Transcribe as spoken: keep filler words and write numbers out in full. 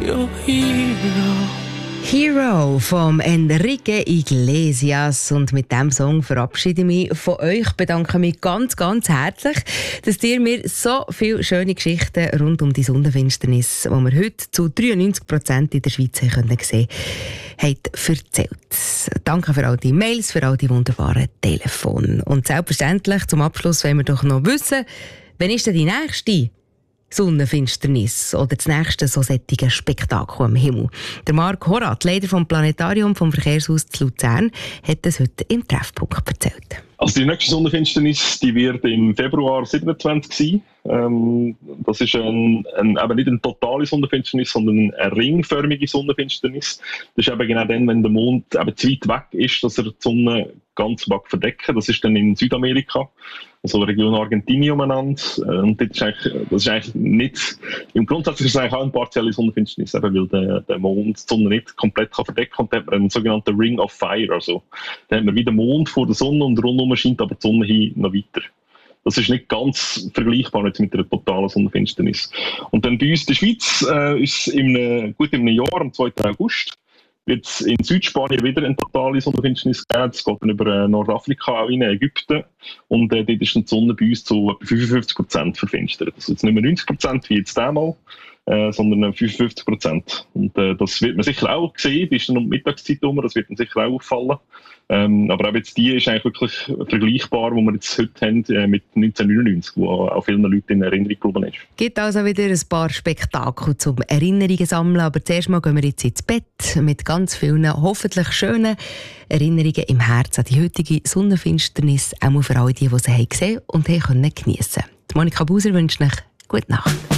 your hero. Hero vom Enrique Iglesias. Und mit diesem Song verabschiede ich mich von euch. Bedanke mich ganz, ganz herzlich, dass ihr mir so viele schöne Geschichten rund um die Sonnenfinsternis, die wir heute zu dreiundneunzig Prozent in der Schweiz sehen können, habt erzählt. Danke für all die Mails, für all die wunderbaren Telefone. Und selbstverständlich zum Abschluss wollen wir doch noch wissen, wann ist denn die nächste Sonnenfinsternis oder das nächste so sättige Spektakel am Himmel? Der Marc Horath, Leiter vom Planetarium vom Verkehrshaus zu Luzern, hat das heute im Treffpunkt erzählt. Also die nächste Sonnenfinsternis, die wird im Februar siebenundzwanzig sein. Ähm, das ist ein, ein, eben nicht eine totale Sonnenfinsternis, sondern eine ringförmige Sonnenfinsternis. Das ist eben genau dann, wenn der Mond eben zu weit weg ist, dass er die Sonne ganz mag verdecken. Das ist dann in Südamerika, also Region Argentinien umeinander. Und das ist eigentlich, das ist eigentlich nicht, im Grundsatz ist es eigentlich auch eine partielle Sonnenfinsternis, eben weil der, der Mond die Sonne nicht komplett kann verdecken kann. Und dann hat man einen sogenannten Ring of Fire. Also, dann hat man wie den Mond vor der Sonne und rundum scheint aber die Sonne hin noch weiter. Das ist nicht ganz vergleichbar jetzt mit einer totalen Sonnenfinsternis. Und dann bei uns in der Schweiz äh, ist in, gut in einem Jahr, am zweiten August, wird es in Südspanien wieder eine totale Sonnenfinsternis geben. Das geht dann über äh, Nordafrika auch in Ägypten. Und äh, dort ist die Sonne bei uns zu etwa fünfundfünfzig Prozent verfinstert. Das ist jetzt nicht mehr neunzig Prozent wie jetzt einmal, äh, sondern fünfundfünfzig Prozent. Und äh, das wird man sicher auch sehen, bis dann um die Mittagszeit herum, das wird man sicher auch auffallen. Ähm, aber auch jetzt die ist eigentlich wirklich vergleichbar, wo wir jetzt heute haben, äh, mit neunzehnhundertneunundneunzig, wo auch vielen Leuten in Erinnerung geblieben ist. Es gibt also wieder ein paar Spektakel zum Erinnerungen sammeln, aber zuerst mal gehen wir jetzt ins Bett mit ganz vielen hoffentlich schönen Erinnerungen im Herzen an die heutige Sonnenfinsternis, auch für alle die, die sie gesehen und geniessen konnten. Monika Buser wünscht euch gute Nacht.